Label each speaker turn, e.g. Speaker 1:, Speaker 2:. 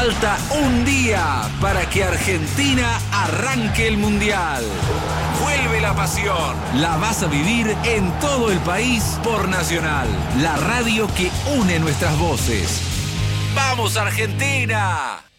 Speaker 1: Falta un día para que Argentina arranque el Mundial. Vuelve la pasión. La vas a vivir en todo el país por Nacional, la radio que une nuestras voces. ¡Vamos, Argentina!